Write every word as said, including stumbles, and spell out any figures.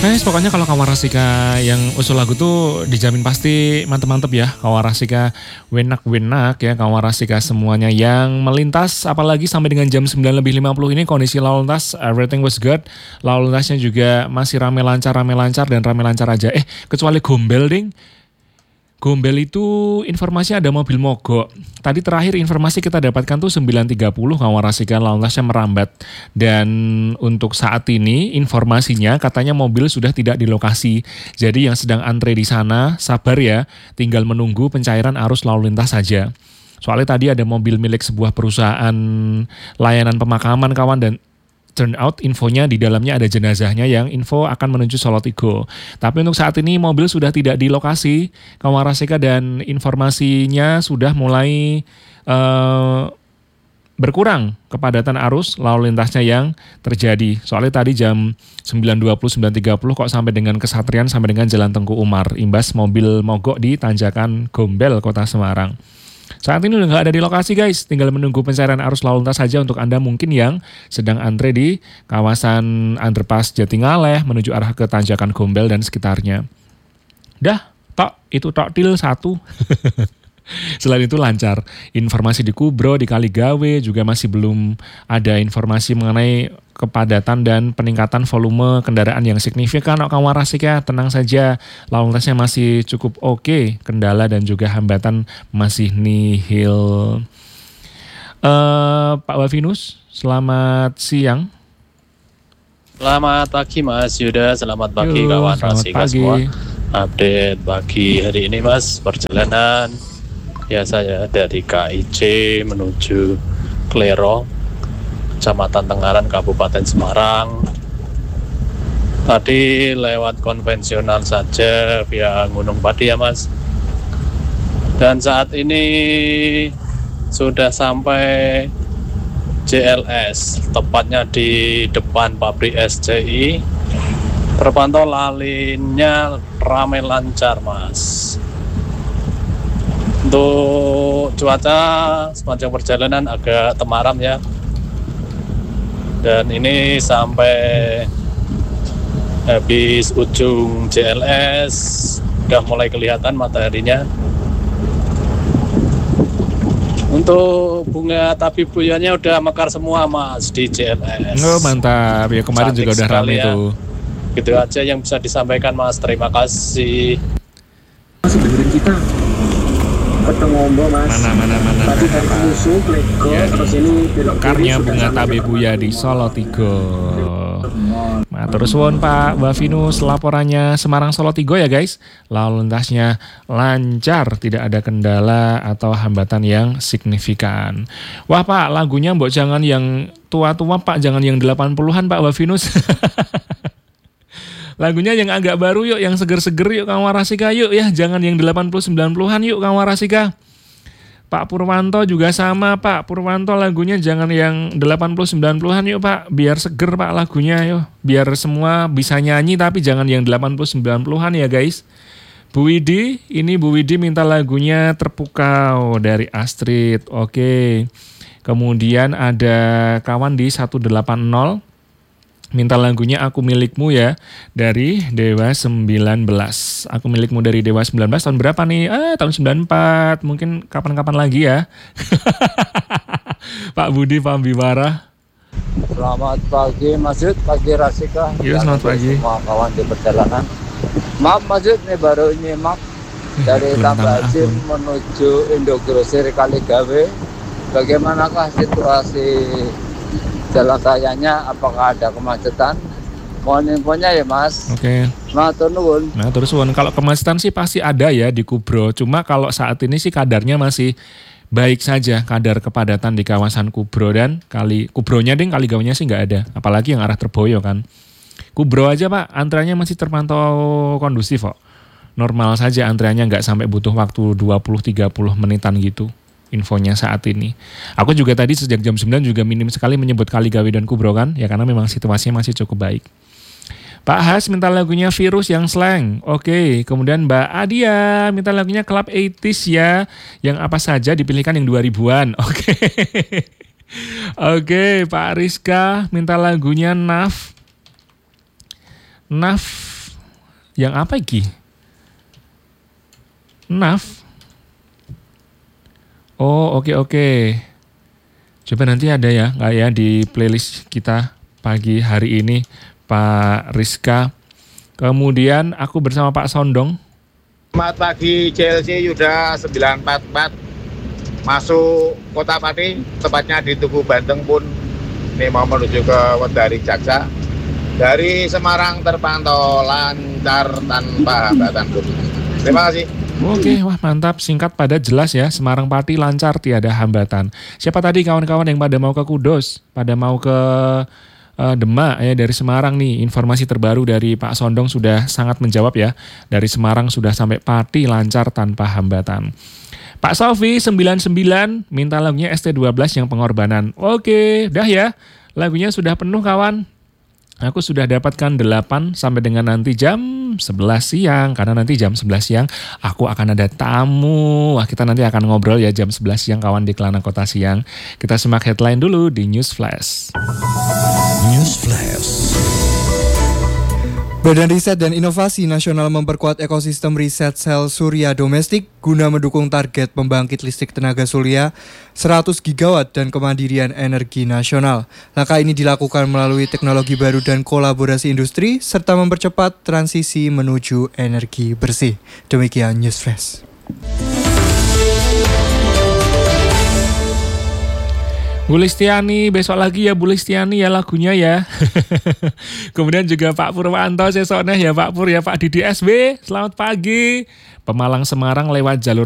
Guys, pokoknya kalau Kawarasika yang usul lagu tuh dijamin pasti mantep-mantep ya. Kawarasika wenak-wenak ya, Kawarasika semuanya yang melintas. Apalagi sampai dengan jam sembilan lebih lima puluh ini kondisi lalu lintas, everything was good. Lalu lintasnya juga masih rame lancar, rame lancar, dan rame lancar aja. Eh, kecuali Gombel ding. Gombel itu informasi ada mobil mogok. Tadi terakhir informasi kita dapatkan tuh sembilan tiga puluh Kawarasika lalu lintasnya merambat. Dan untuk saat ini informasinya katanya mobil sudah tidak di lokasi. Jadi yang sedang antre di sana sabar ya, tinggal menunggu pencairan arus lalu lintas saja. Soalnya tadi ada mobil milik sebuah perusahaan layanan pemakaman kawan, dan turn out infonya di dalamnya ada jenazahnya yang info akan menuju Solotigo. Tapi untuk saat ini mobil sudah tidak di lokasi Kawarasika, dan informasinya sudah mulai uh, berkurang kepadatan arus lalu lintasnya yang terjadi. Soalnya tadi jam sembilan dua puluh, sembilan tiga puluh kok sampai dengan Kesatrian, sampai dengan Jalan Tengku Umar. Imbas mobil mogok di Tanjakan Gombel, Kota Semarang. Saat ini udah nggak ada di lokasi guys, tinggal menunggu pencairan arus lalu lintas saja untuk Anda mungkin yang sedang antre di kawasan underpass Jatingaleh menuju arah ke Tanjakan Gombel dan sekitarnya. Dah, tok, itu tok til satu. Selain itu lancar. Informasi di Kubro, di Kaligawe juga masih belum ada informasi mengenai kepadatan dan peningkatan volume kendaraan yang signifikan. Kawarasika tenang saja, lalu lintasnya masih cukup oke, kendala dan juga hambatan masih nihil. Uh, Pak Wafinus, selamat siang. Selamat pagi Mas Yuda, selamat pagi Yo, kawan Rasika semua. Update pagi hari ini Mas, perjalanan ya saya dari K I C menuju Klero, Kecamatan Tengaran, Kabupaten Semarang. Tadi lewat konvensional saja via Gunung Pati ya Mas. Dan saat ini sudah sampai J L S, tepatnya di depan pabrik S C I. Terpantau lalinnya ramai lancar Mas. Untuk cuaca sepanjang perjalanan agak temaram ya. Dan ini sampai habis ujung J L S udah mulai kelihatan mataharinya. Untuk bunga tabibuyannya udah mekar semua Mas di J L S. Oh mantap, ya kemarin Cantik juga udah ramai ya. Tuh. Gitu aja yang bisa disampaikan Mas, terima kasih. Masih dengerin kita. Ketengombo Mas. Mana mana mana. Tadi dari musuh Lego ya, terus ini karya bunga tabebuya di Solotigo. Nah, terus won Pak Wafinus laporannya Semarang Solotigo ya guys. Lalu lintasnya lancar, tidak ada kendala atau hambatan yang signifikan. Wah Pak, lagunya mbok jangan yang tua-tua Pak, jangan yang delapan puluhan Pak Wafinus. Lagunya yang agak baru yuk, yang seger-seger yuk Kawarasika yuk ya, jangan yang delapan puluh sembilan puluhan yuk Kawarasika. Pak Purwanto juga sama Pak Purwanto, lagunya jangan yang delapan puluh sembilan puluhan yuk Pak, biar seger Pak lagunya yuk, biar semua bisa nyanyi tapi jangan yang delapan puluh sembilan puluhan ya guys. Bu Widi, ini Bu Widi minta lagunya Terpukau dari Astrid. Oke. Kemudian ada kawan di satu delapan nol minta lagunya Aku Milikmu ya dari Dewa sembilan belas. Aku Milikmu dari Dewa sembilan belas tahun berapa nih? Ah, tahun sembilan puluh empat. Mungkin kapan-kapan lagi ya. Pak Budi, Pak Biwara. Selamat pagi Mas Yud, pagi Rasika. Iya, selamat pagi. Semua kawan di perjalanan. Maaf Mas Yud, nih baru nyimak dari Tambajim menuju Indogrosir Kaligawe. Bagaimanakah situasi jalan rayanya, apakah ada kemacetan? Mohon infonya ya Mas. Oke. Matur nuwun. Nah terus Won, kalau kemacetan sih pasti ada ya di Kubro. Cuma kalau saat ini sih kadarnya masih baik saja, kadar kepadatan di kawasan Kubro dan kali Kubronya ding, Kaligawanya sih nggak ada. Apalagi yang arah Terboyo kan. Kubro aja Pak, antreannya masih terpantau kondusif kok. Normal saja antreannya, nggak sampai butuh waktu dua puluh sampai tiga puluh menitan gitu. Infonya saat ini. Aku juga tadi sejak jam sembilan juga minim sekali menyebut Kaligawe dan Kubro kan, ya karena memang situasinya masih cukup baik. Pak Has minta lagunya Virus yang slang. Oke, kemudian Mbak Adia minta lagunya Club delapan puluh ya, yang apa saja dipilihkan yang dua ribuan. Oke. Oke, Pak Rizka minta lagunya Naf. Naf Yang apa iki? N A F. Oh, oke oke. Coba nanti ada ya, nggak ya di playlist kita pagi hari ini, Pak Rizka. Kemudian aku bersama Pak Sondong. Selamat pagi C L C Yuda sembilan empat empat. Masuk Kota Pati, tepatnya di Tugu Banteng pun. Ini mau menuju ke Wedari Jaksa. Dari Semarang terpantau lancar tanpa hambatan. Terima kasih. Oke, wah mantap, singkat padat jelas ya. Semarang Pati lancar tiada hambatan. Siapa tadi kawan-kawan yang pada mau ke Kudus, pada mau ke uh, Demak ya dari Semarang nih. Informasi terbaru dari Pak Sondong sudah sangat menjawab ya. Dari Semarang sudah sampai Pati lancar tanpa hambatan. Pak Sofi sembilan sembilan minta lagunya S T dua belas yang Pengorbanan. Oke, udah ya. Lagunya sudah penuh kawan. Aku sudah dapatkan delapan sampai dengan nanti jam sebelas siang. Karena nanti jam sebelas siang aku akan ada tamu. Wah, kita nanti akan ngobrol ya jam sebelas siang kawan di Kelana Kota Siang. Kita simak headline dulu di News Flash. News Flash. Badan Riset dan Inovasi Nasional memperkuat ekosistem riset sel surya domestik guna mendukung target pembangkit listrik tenaga surya seratus gigawatt dan kemandirian energi nasional. Langkah ini dilakukan melalui teknologi baru dan kolaborasi industri serta mempercepat transisi menuju energi bersih. Demikian News Flash. Bu Listiani, besok lagi ya Bu Listiani ya lagunya ya. Kemudian juga Pak Purwanto sesoknya ya Pak Pur ya Pak Didi S B, selamat pagi. Pemalang Semarang lewat jalur